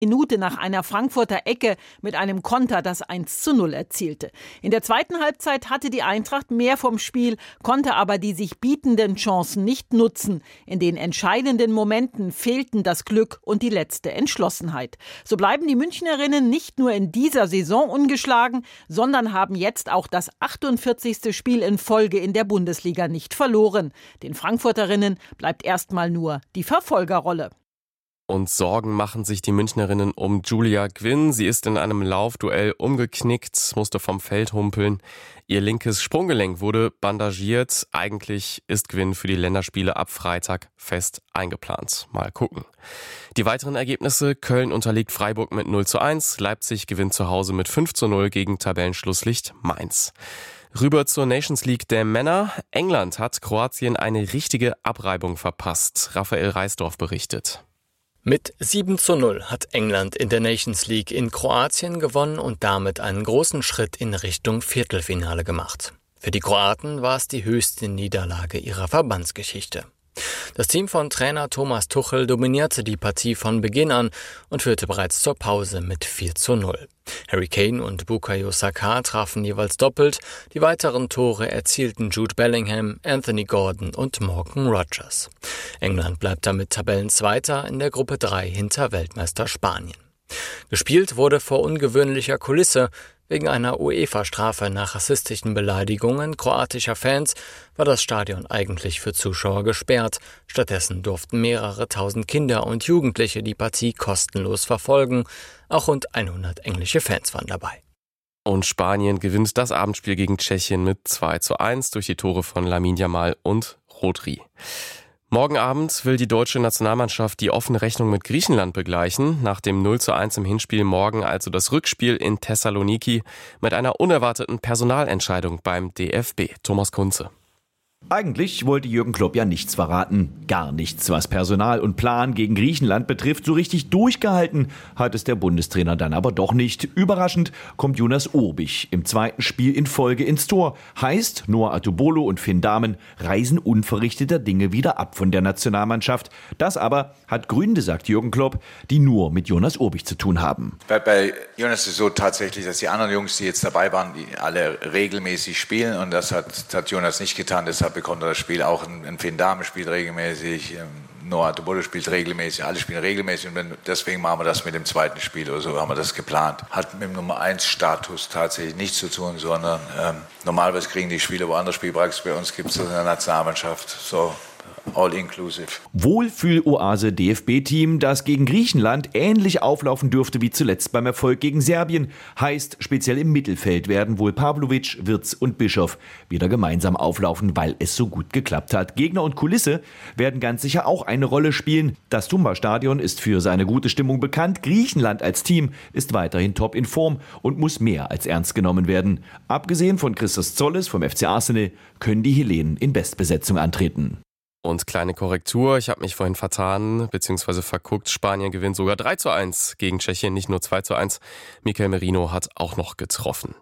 Minute nach einer Frankfurter Ecke mit einem Konter das 1:0 erzielte. In der zweiten Halbzeit hatte die Eintracht mehr vom Spiel, konnte aber die sich bietenden Chancen nicht nutzen. In den entscheidenden Momenten fehlten das Glück und die letzte Entschlossenheit. So bleiben die Münchnerinnen nicht nur in dieser Saison ungeschlagen, sondern haben jetzt auch das 48. Spiel in Folge in der Bundesliga nicht verloren. Den Frankfurterinnen bleibt erstmal nur die Verfolgerrolle. Und Sorgen machen sich die Münchnerinnen um Julia Gwynn. Sie ist in einem Laufduell umgeknickt, musste vom Feld humpeln. Ihr linkes Sprunggelenk wurde bandagiert. Eigentlich ist Gwynn für die Länderspiele ab Freitag fest eingeplant. Mal gucken. Die weiteren Ergebnisse: Köln unterliegt Freiburg mit 0:1. Leipzig gewinnt zu Hause mit 5:0 gegen Tabellenschlusslicht Mainz. Rüber zur Nations League der Männer. England hat Kroatien eine richtige Abreibung verpasst. Raphael Reisdorf berichtet. Mit 7:0 hat England in der Nations League in Kroatien gewonnen und damit einen großen Schritt in Richtung Viertelfinale gemacht. Für die Kroaten war es die höchste Niederlage ihrer Verbandsgeschichte. Das Team von Trainer Thomas Tuchel dominierte die Partie von Beginn an und führte bereits zur Pause mit 4:0. Harry Kane und Bukayo Saka trafen jeweils doppelt. Die weiteren Tore erzielten Jude Bellingham, Anthony Gordon und Morgan Rogers. England bleibt damit Tabellenzweiter in der Gruppe 3 hinter Weltmeister Spanien. Gespielt wurde vor ungewöhnlicher Kulisse. Wegen einer UEFA-Strafe nach rassistischen Beleidigungen kroatischer Fans war das Stadion eigentlich für Zuschauer gesperrt. Stattdessen durften mehrere tausend Kinder und Jugendliche die Partie kostenlos verfolgen. Auch rund 100 englische Fans waren dabei. Und Spanien gewinnt das Abendspiel gegen Tschechien mit 2:1 durch die Tore von Lamine Yamal und Rodri. Morgen Abend will die deutsche Nationalmannschaft die offene Rechnung mit Griechenland begleichen. Nach dem 0:1 im Hinspiel morgen also das Rückspiel in Thessaloniki mit einer unerwarteten Personalentscheidung beim DFB. Thomas Kunze. Eigentlich wollte Jürgen Klopp ja nichts verraten. Gar nichts, was Personal und Plan gegen Griechenland betrifft. So richtig durchgehalten hat es der Bundestrainer dann aber doch nicht. Überraschend kommt Jonas Urbich im zweiten Spiel in Folge ins Tor. Heißt, Noah Atubolo und Finn Dahmen reisen unverrichteter Dinge wieder ab von der Nationalmannschaft. Das aber hat Gründe, sagt Jürgen Klopp, die nur mit Jonas Urbich zu tun haben. Bei Jonas ist es so tatsächlich, dass die anderen Jungs, die jetzt dabei waren, die alle regelmäßig spielen. Und das hat Jonas nicht getan. Deshalb bekommt er das Spiel auch. Ein Finn Dahmen spielt regelmäßig, Noah Atubolo spielt regelmäßig, alle spielen regelmäßig. Und deswegen machen wir das mit dem zweiten Spiel oder so, haben wir das geplant. Hat mit dem Nummer 1 Status tatsächlich nichts zu tun, sondern normalerweise kriegen die Spieler woanders Spielpraxis. Bei uns gibt es das in der Nationalmannschaft so. All inclusive. Wohlfühl-Oase DFB-Team, das gegen Griechenland ähnlich auflaufen dürfte wie zuletzt beim Erfolg gegen Serbien. Heißt, speziell im Mittelfeld werden wohl Pavlovic, Wirtz und Bischof wieder gemeinsam auflaufen, weil es so gut geklappt hat. Gegner und Kulisse werden ganz sicher auch eine Rolle spielen. Das Tumba-Stadion ist für seine gute Stimmung bekannt. Griechenland als Team ist weiterhin top in Form und muss mehr als ernst genommen werden. Abgesehen von Christos Zolles vom FC Arsenal können die Hellenen in Bestbesetzung antreten. Und kleine Korrektur, ich habe mich vorhin vertan bzw. verguckt. Spanien gewinnt sogar 3:1 gegen Tschechien, nicht nur 2:1. Mikel Merino hat auch noch getroffen.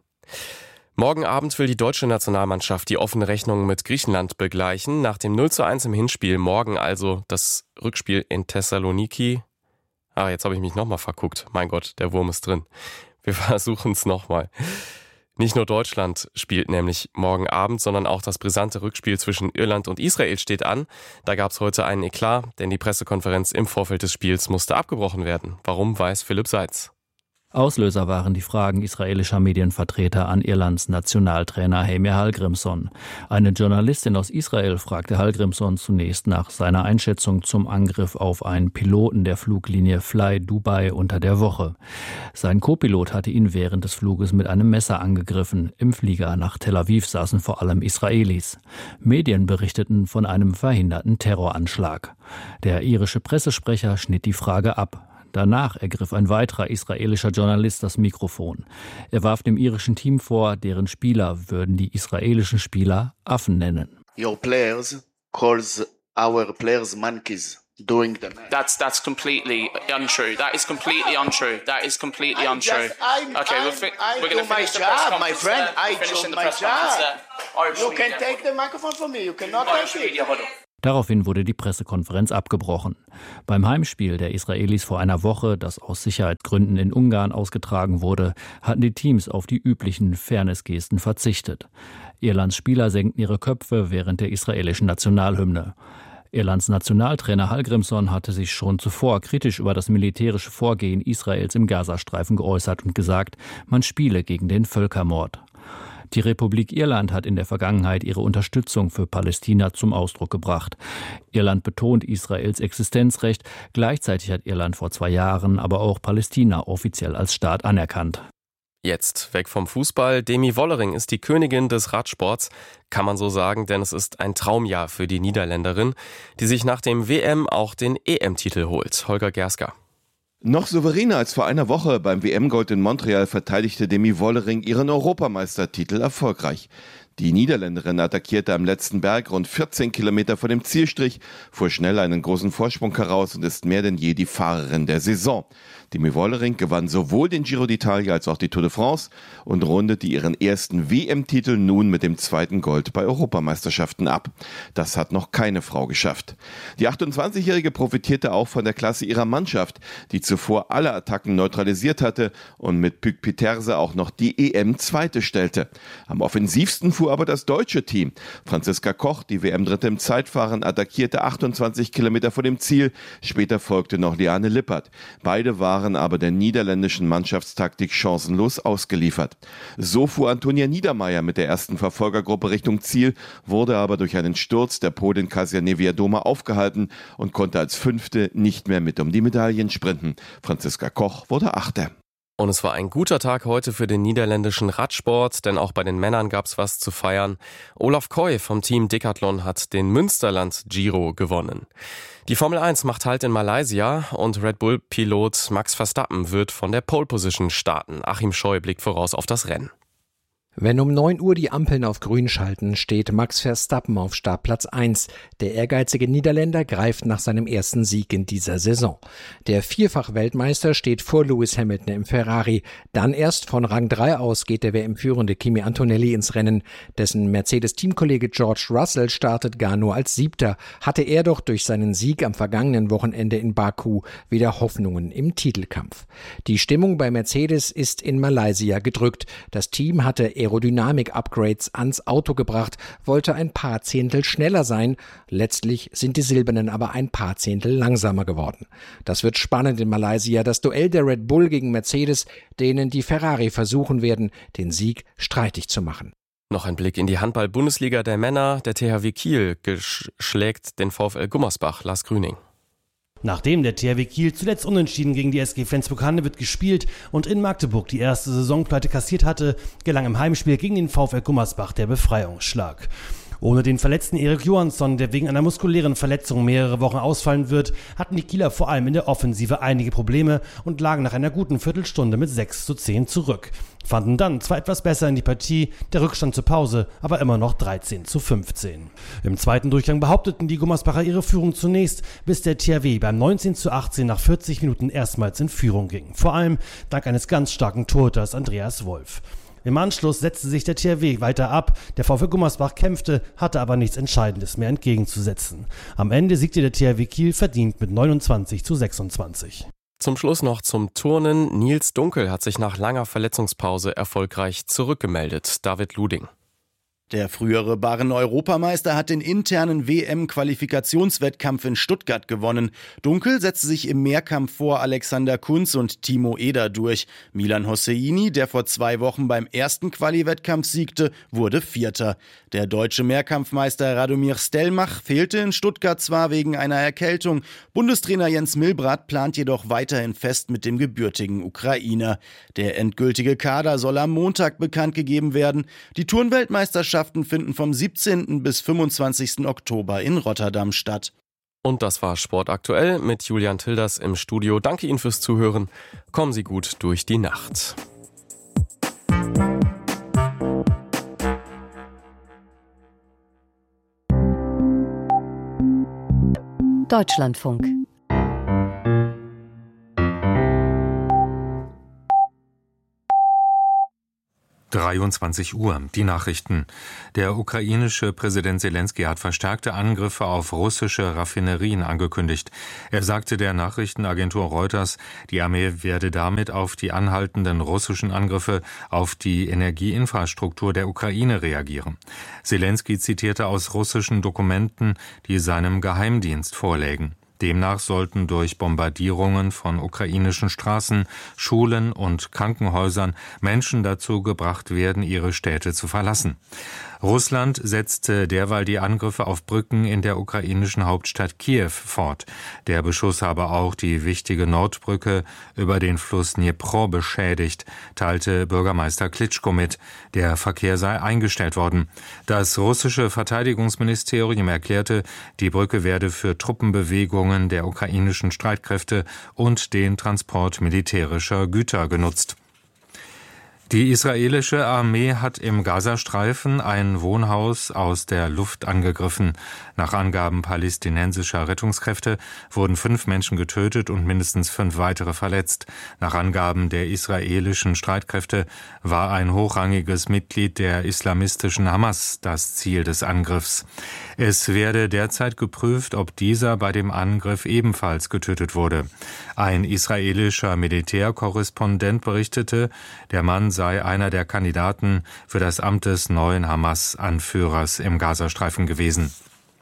Morgen Abend will die deutsche Nationalmannschaft die offene Rechnung mit Griechenland begleichen. Nach dem 0:1 im Hinspiel morgen also das Rückspiel in Thessaloniki. Jetzt habe ich mich nochmal verguckt. Mein Gott, der Wurm ist drin. Wir versuchen es nochmal. Nicht nur Deutschland spielt nämlich morgen Abend, sondern auch das brisante Rückspiel zwischen Irland und Israel steht an. Da gab es heute einen Eklat, denn die Pressekonferenz im Vorfeld des Spiels musste abgebrochen werden. Warum, weiß Philipp Seitz. Auslöser waren die Fragen israelischer Medienvertreter an Irlands Nationaltrainer Heimir Hallgrímsson. Eine Journalistin aus Israel fragte Hallgrímsson zunächst nach seiner Einschätzung zum Angriff auf einen Piloten der Fluglinie Fly Dubai unter der Woche. Sein Co-Pilot hatte ihn während des Fluges mit einem Messer angegriffen. Im Flieger nach Tel Aviv saßen vor allem Israelis. Medien berichteten von einem verhinderten Terroranschlag. Der irische Pressesprecher schnitt die Frage ab. Danach ergriff ein weiterer israelischer Journalist das Mikrofon. Er warf dem irischen Team vor, deren Spieler würden die israelischen Spieler Affen nennen. Your players calls our players monkeys during the match. That's completely untrue. That is completely untrue. That is completely untrue. We're going to finish the press conference. My friend, I do my job. You can take the microphone from me. You cannot take it. Daraufhin wurde die Pressekonferenz abgebrochen. Beim Heimspiel der Israelis vor einer Woche, das aus Sicherheitsgründen in Ungarn ausgetragen wurde, hatten die Teams auf die üblichen Fairnessgesten verzichtet. Irlands Spieler senkten ihre Köpfe während der israelischen Nationalhymne. Irlands Nationaltrainer Hallgrímsson hatte sich schon zuvor kritisch über das militärische Vorgehen Israels im Gazastreifen geäußert und gesagt, man spiele gegen den Völkermord. Die Republik Irland hat in der Vergangenheit ihre Unterstützung für Palästina zum Ausdruck gebracht. Irland betont Israels Existenzrecht. Gleichzeitig hat Irland vor 2 Jahren aber auch Palästina offiziell als Staat anerkannt. Jetzt weg vom Fußball. Demi Wollering ist die Königin des Radsports, kann man so sagen, denn es ist ein Traumjahr für die Niederländerin, die sich nach dem WM auch den EM-Titel holt. Holger Gersker. Noch souveräner als vor einer Woche beim WM-Gold in Montreal verteidigte Demi Wollering ihren Europameistertitel erfolgreich. Die Niederländerin attackierte am letzten Berg rund 14 Kilometer vor dem Zielstrich, fuhr schnell einen großen Vorsprung heraus und ist mehr denn je die Fahrerin der Saison. Demi Wollering gewann sowohl den Giro d'Italia als auch die Tour de France und rundete ihren ersten WM-Titel nun mit dem 2. Gold bei Europameisterschaften ab. Das hat noch keine Frau geschafft. Die 28-Jährige profitierte auch von der Klasse ihrer Mannschaft, die zuvor alle Attacken neutralisiert hatte und mit Pück Pieterse auch noch die EM-Zweite stellte. Am offensivsten fuhr aber das deutsche Team. Franziska Koch, die WM-Dritte im Zeitfahren, attackierte 28 Kilometer vor dem Ziel. Später folgte noch Liane Lippert. Beide waren aber der niederländischen Mannschaftstaktik chancenlos ausgeliefert. So fuhr Antonia Niedermeier mit der ersten Verfolgergruppe Richtung Ziel, wurde aber durch einen Sturz der Polin Kasia Niewiadoma aufgehalten und konnte als Fünfte nicht mehr mit um die Medaillen sprinten. Franziska Koch wurde Achte. Und es war ein guter Tag heute für den niederländischen Radsport, denn auch bei den Männern gab's was zu feiern. Olaf Koy vom Team Decathlon hat den Münsterland Giro gewonnen. Die Formel 1 macht Halt in Malaysia und Red Bull-Pilot Max Verstappen wird von der Pole Position starten. Achim Scheu blickt voraus auf das Rennen. Wenn um 9 Uhr die Ampeln auf grün schalten, steht Max Verstappen auf Startplatz 1. Der ehrgeizige Niederländer greift nach seinem ersten Sieg in dieser Saison. Der Vierfach-Weltmeister steht vor Lewis Hamilton im Ferrari. Dann erst von Rang 3 aus geht der WM-Führende Kimi Antonelli ins Rennen. Dessen Mercedes-Teamkollege George Russell startet gar nur als 7. Hatte er doch durch seinen Sieg am vergangenen Wochenende in Baku wieder Hoffnungen im Titelkampf. Die Stimmung bei Mercedes ist in Malaysia gedrückt. Das Team hatte Aerodynamik-Upgrades ans Auto gebracht, wollte ein paar Zehntel schneller sein. Letztlich sind die Silbernen aber ein paar Zehntel langsamer geworden. Das wird spannend in Malaysia, das Duell der Red Bull gegen Mercedes, denen die Ferrari versuchen werden, den Sieg streitig zu machen. Noch ein Blick in die Handball-Bundesliga der Männer. Der THW Kiel schlägt den VfL Gummersbach. Lars Grüning. Nachdem der THW Kiel zuletzt unentschieden gegen die SG Flensburg-Handewitt gespielt und in Magdeburg die erste Saisonpleite kassiert hatte, gelang im Heimspiel gegen den VfL Gummersbach der Befreiungsschlag. Ohne den verletzten Erik Johansson, der wegen einer muskulären Verletzung mehrere Wochen ausfallen wird, hatten die Kieler vor allem in der Offensive einige Probleme und lagen nach einer guten Viertelstunde mit 6:10 zurück. Fanden dann zwar etwas besser in die Partie, der Rückstand zur Pause, aber immer noch 13:15. Im zweiten Durchgang behaupteten die Gummersbacher ihre Führung zunächst, bis der THW beim 19:18 nach 40 Minuten erstmals in Führung ging. Vor allem dank eines ganz starken Torhüters Andreas Wolf. Im Anschluss setzte sich der THW weiter ab, der VfL Gummersbach kämpfte, hatte aber nichts Entscheidendes mehr entgegenzusetzen. Am Ende siegte der THW Kiel verdient mit 29:26. Zum Schluss noch zum Turnen. Nils Dunkel hat sich nach langer Verletzungspause erfolgreich zurückgemeldet. David Luding. Der frühere Barren-Europameister hat den internen WM-Qualifikationswettkampf in Stuttgart gewonnen. Dunkel setzte sich im Mehrkampf vor Alexander Kunz und Timo Eder durch. Milan Hosseini, der vor 2 Wochen beim ersten Quali-Wettkampf siegte, wurde Vierter. Der deutsche Mehrkampfmeister Radomir Stelmach fehlte in Stuttgart zwar wegen einer Erkältung. Bundestrainer Jens Milbrat plant jedoch weiterhin fest mit dem gebürtigen Ukrainer. Der endgültige Kader soll am Montag bekannt gegeben werden. Die Turnweltmeisterschaft finden vom 17. bis 25. Oktober in Rotterdam statt. Und das war Sport aktuell mit Julian Tilders im Studio. Danke Ihnen fürs Zuhören. Kommen Sie gut durch die Nacht. Deutschlandfunk. 23 Uhr. Die Nachrichten. Der ukrainische Präsident Selenskyj hat verstärkte Angriffe auf russische Raffinerien angekündigt. Er sagte der Nachrichtenagentur Reuters, die Armee werde damit auf die anhaltenden russischen Angriffe auf die Energieinfrastruktur der Ukraine reagieren. Selenskyj zitierte aus russischen Dokumenten, die seinem Geheimdienst vorlägen. Demnach sollten durch Bombardierungen von ukrainischen Straßen, Schulen und Krankenhäusern Menschen dazu gebracht werden, ihre Städte zu verlassen. Russland setzte derweil die Angriffe auf Brücken in der ukrainischen Hauptstadt Kiew fort. Der Beschuss habe auch die wichtige Nordbrücke über den Fluss Dnipro beschädigt, teilte Bürgermeister Klitschko mit. Der Verkehr sei eingestellt worden. Das russische Verteidigungsministerium erklärte, die Brücke werde für Truppenbewegungen der ukrainischen Streitkräfte und den Transport militärischer Güter genutzt. Die israelische Armee hat im Gazastreifen ein Wohnhaus aus der Luft angegriffen. Nach Angaben palästinensischer Rettungskräfte wurden 5 Menschen getötet und mindestens 5 weitere verletzt. Nach Angaben der israelischen Streitkräfte war ein hochrangiges Mitglied der islamistischen Hamas das Ziel des Angriffs. Es werde derzeit geprüft, ob dieser bei dem Angriff ebenfalls getötet wurde. Ein israelischer Militärkorrespondent berichtete, der Mann sei einer der Kandidaten für das Amt des neuen Hamas-Anführers im Gazastreifen gewesen.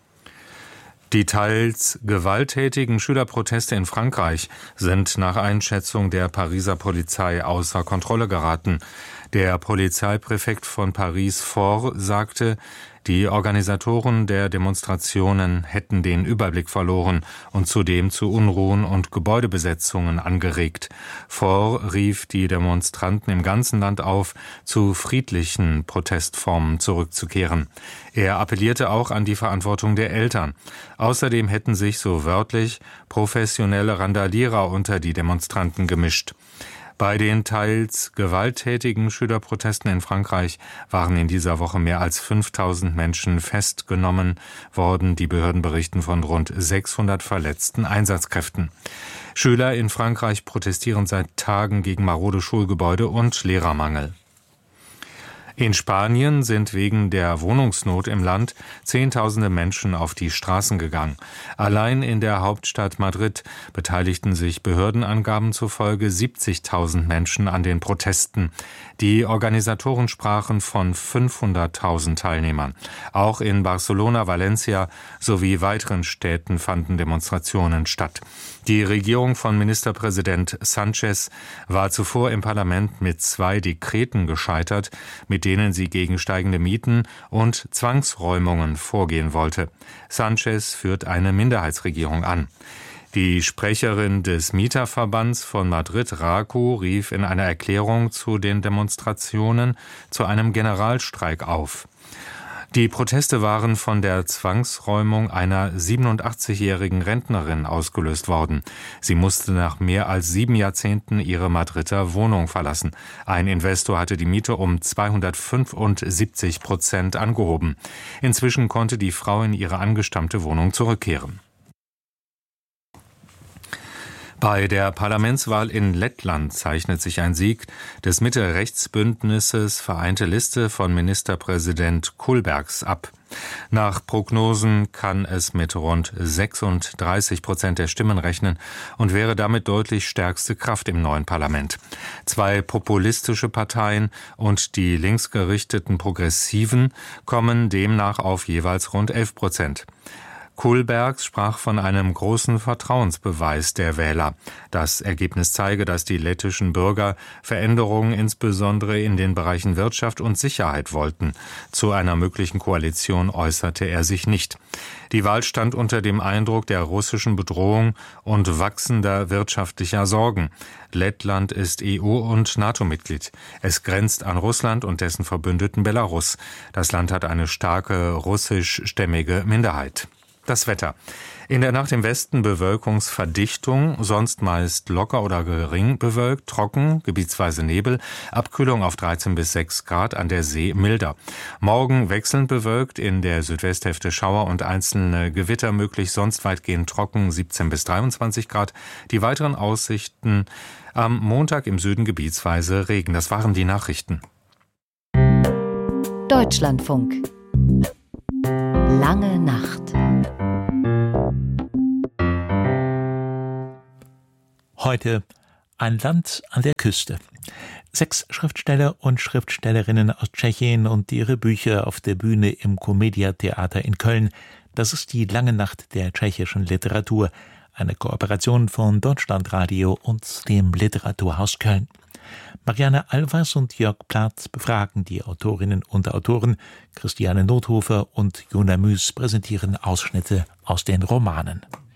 Die teils gewalttätigen Schülerproteste in Frankreich sind nach Einschätzung der Pariser Polizei außer Kontrolle geraten. Der Polizeipräfekt von Paris Faure sagte, die Organisatoren der Demonstrationen hätten den Überblick verloren und zudem zu Unruhen und Gebäudebesetzungen angeregt. Faure rief die Demonstranten im ganzen Land auf, zu friedlichen Protestformen zurückzukehren. Er appellierte auch an die Verantwortung der Eltern. Außerdem hätten sich, so wörtlich, professionelle Randalierer unter die Demonstranten gemischt. Bei den teils gewalttätigen Schülerprotesten in Frankreich waren in dieser Woche mehr als 5000 Menschen festgenommen worden. Die Behörden berichten von rund 600 verletzten Einsatzkräften. Schüler in Frankreich protestieren seit Tagen gegen marode Schulgebäude und Lehrermangel. In Spanien sind wegen der Wohnungsnot im Land Zehntausende Menschen auf die Straßen gegangen. Allein in der Hauptstadt Madrid beteiligten sich Behördenangaben zufolge 70.000 Menschen an den Protesten. Die Organisatoren sprachen von 500.000 Teilnehmern. Auch in Barcelona, Valencia sowie weiteren Städten fanden Demonstrationen statt. Die Regierung von Ministerpräsident Sánchez war zuvor im Parlament mit 2 Dekreten gescheitert, mit denen sie gegen steigende Mieten und Zwangsräumungen vorgehen wollte. Sánchez führt eine Minderheitsregierung an. Die Sprecherin des Mieterverbands von Madrid, RACU, rief in einer Erklärung zu den Demonstrationen zu einem Generalstreik auf. Die Proteste waren von der Zwangsräumung einer 87-jährigen Rentnerin ausgelöst worden. Sie musste nach mehr als 7 Jahrzehnten ihre Madrider Wohnung verlassen. Ein Investor hatte die Miete um 275% angehoben. Inzwischen konnte die Frau in ihre angestammte Wohnung zurückkehren. Bei der Parlamentswahl in Lettland zeichnet sich ein Sieg des Mitte-Rechts-Bündnisses Vereinte Liste von Ministerpräsident Kulbergs ab. Nach Prognosen kann es mit rund 36% der Stimmen rechnen und wäre damit deutlich stärkste Kraft im neuen Parlament. 2 populistische Parteien und die linksgerichteten Progressiven kommen demnach auf jeweils rund 11%. Kulbergs sprach von einem großen Vertrauensbeweis der Wähler. Das Ergebnis zeige, dass die lettischen Bürger Veränderungen insbesondere in den Bereichen Wirtschaft und Sicherheit wollten. Zu einer möglichen Koalition äußerte er sich nicht. Die Wahl stand unter dem Eindruck der russischen Bedrohung und wachsender wirtschaftlicher Sorgen. Lettland ist EU- und NATO-Mitglied. Es grenzt an Russland und dessen Verbündeten Belarus. Das Land hat eine starke russischstämmige Minderheit. Das Wetter. In der Nacht im Westen Bewölkungsverdichtung, sonst meist locker oder gering bewölkt, trocken, gebietsweise Nebel, Abkühlung auf 13 bis 6 Grad, an der See milder. Morgen wechselnd bewölkt, in der Südwesthälfte Schauer und einzelne Gewitter möglich, sonst weitgehend trocken, 17 bis 23 Grad. Die weiteren Aussichten am Montag im Süden gebietsweise Regen. Das waren die Nachrichten. Deutschlandfunk. Lange Nacht. Heute ein Land an der Küste. 6 Schriftsteller und Schriftstellerinnen aus Tschechien und ihre Bücher auf der Bühne im Comedia-Theater in Köln. Das ist die Lange Nacht der tschechischen Literatur. Eine Kooperation von Deutschlandradio und dem Literaturhaus Köln. Marianne Alvers und Jörg Plath befragen die Autorinnen und Autoren. Christiane Nothofer und Jona Müß präsentieren Ausschnitte aus den Romanen.